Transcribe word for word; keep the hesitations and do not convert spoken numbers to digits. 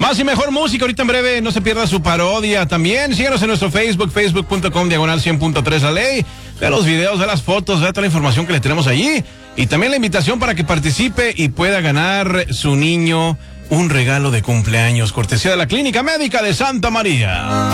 Más y mejor música, ahorita en breve, no se pierda su parodia. También síganos en nuestro Facebook, facebook punto com, diagonal cien punto tres la ley. Vea los videos, vea las fotos, vea toda la información que le tenemos allí. Y también la invitación para que participe y pueda ganar su niño un regalo de cumpleaños, cortesía de la Clínica Médica de Santa María.